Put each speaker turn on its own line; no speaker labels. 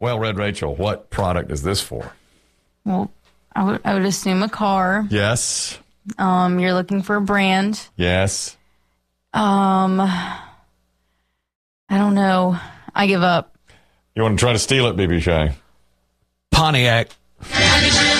Well read, Rachel. What product is this for?
Well, I would assume a car.
Yes.
You're looking for a brand.
Yes.
I don't know. I give up.
You want to try to steal it, BB Shay?
Pontiac.